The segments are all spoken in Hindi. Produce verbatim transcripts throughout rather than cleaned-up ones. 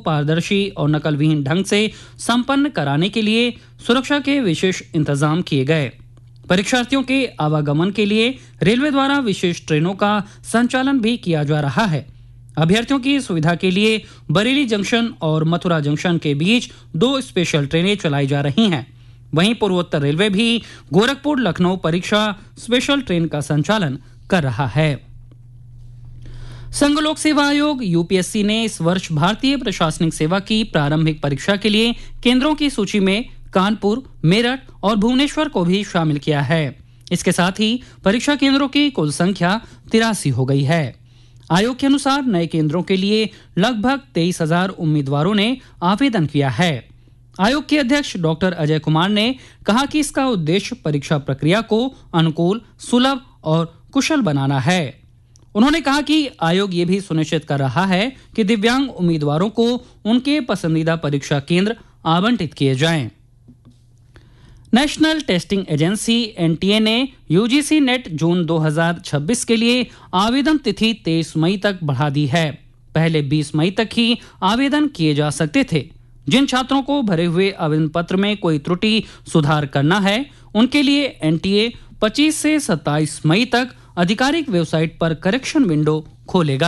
पारदर्शी और नकलविहीन ढंग से संपन्न कराने के लिए सुरक्षा के विशेष इंतजाम किए गए। परीक्षार्थियों के आवागमन के लिए रेलवे द्वारा विशेष ट्रेनों का संचालन भी किया जा रहा है। अभ्यर्थियों की सुविधा के लिए बरेली जंक्शन और मथुरा जंक्शन के बीच दो स्पेशल ट्रेनें चलाई जा रही हैं। वहीं पूर्वोत्तर रेलवे भी गोरखपुर लखनऊ परीक्षा स्पेशल ट्रेन का संचालन कर रहा है। संघ लोक सेवा आयोग यूपीएससी ने इस वर्ष भारतीय प्रशासनिक सेवा की प्रारंभिक परीक्षा के लिए केंद्रों की सूची में कानपुर, मेरठ और भुवनेश्वर को भी शामिल किया है। इसके साथ ही परीक्षा केंद्रों की कुल संख्या तिरासी हो गई है। आयोग के अनुसार नए केंद्रों के लिए लगभग तेईस हजार उम्मीदवारों ने आवेदन किया है। आयोग के अध्यक्ष डॉक्टर अजय कुमार ने कहा कि इसका उद्देश्य परीक्षा प्रक्रिया को अनुकूल, सुलभ और कुशल बनाना है। उन्होंने कहा कि आयोग ये भी सुनिश्चित कर रहा है कि दिव्यांग उम्मीदवारों को उनके पसंदीदा परीक्षा केंद्र आवंटित किए जाएं। नेशनल टेस्टिंग एजेंसी एनटीए ने यूजीसी नेट जून दो हज़ार छब्बीस के लिए आवेदन तिथि तेईस मई तक बढ़ा दी है। पहले बीस मई तक ही आवेदन किए जा सकते थे। जिन छात्रों को भरे हुए आवेदन पत्र में कोई त्रुटि सुधार करना है, उनके लिए एनटीए पच्चीस से सत्ताईस मई तक आधिकारिक वेबसाइट पर करेक्शन विंडो खोलेगा।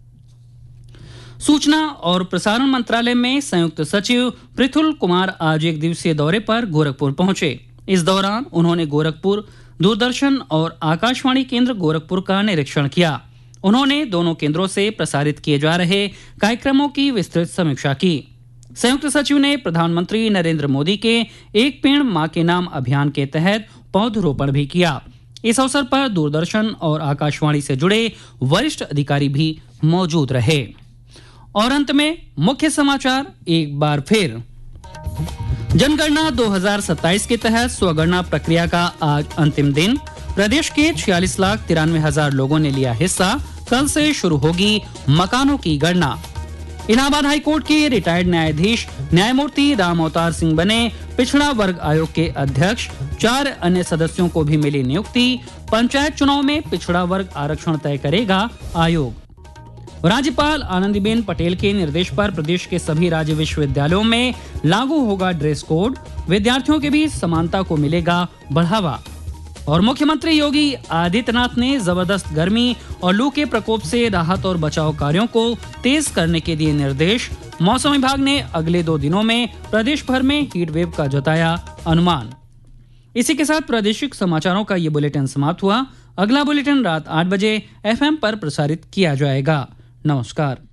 सूचना और प्रसारण मंत्रालय में संयुक्त सचिव पृथुल कुमार आज एक दिवसीय दौरे पर गोरखपुर पहुंचे। इस दौरान उन्होंने गोरखपुर दूरदर्शन और आकाशवाणी केंद्र गोरखपुर का निरीक्षण किया। उन्होंने दोनों केंद्रों से प्रसारित किए जा रहे कार्यक्रमों की विस्तृत समीक्षा की। संयुक्त सचिव ने प्रधानमंत्री नरेंद्र मोदी के एक पेड़ मां के नाम अभियान के तहत पौधरोपण भी किया। इस अवसर पर दूरदर्शन और आकाशवाणी से जुड़े वरिष्ठ अधिकारी भी मौजूद रहे। और अंत में मुख्य समाचार एक बार फिर। जनगणना दो हज़ार सत्ताईस के तहत स्वगणना प्रक्रिया का आज अंतिम दिन। प्रदेश के छियालीस लाख तिरानवे हजार लोगों ने लिया हिस्सा। कल से शुरू होगी मकानों की गणना। इलाहाबाद हाईकोर्ट के रिटायर्ड न्यायाधीश न्यायमूर्ति राम अवतार सिंह बने पिछड़ा वर्ग आयोग के अध्यक्ष। चार अन्य सदस्यों को भी मिली नियुक्ति। पंचायत चुनाव में पिछड़ा वर्ग आरक्षण तय करेगा आयोग। राज्यपाल आनंदीबेन पटेल के निर्देश पर प्रदेश के सभी राज्य विश्वविद्यालयों में लागू होगा ड्रेस कोड। विद्यार्थियों के बीच समानता को मिलेगा बढ़ावा। और मुख्यमंत्री योगी आदित्यनाथ ने जबरदस्त गर्मी और लू के प्रकोप से राहत और बचाव कार्यों को तेज करने के दिए निर्देश। मौसम विभाग ने अगले दो दिनों में प्रदेश भर में हीट वेव का जताया अनुमान। इसी के साथ प्रादेशिक समाचारों का ये बुलेटिन समाप्त हुआ। अगला बुलेटिन रात आठ बजे एफएम पर प्रसारित किया जाएगा। नमस्कार।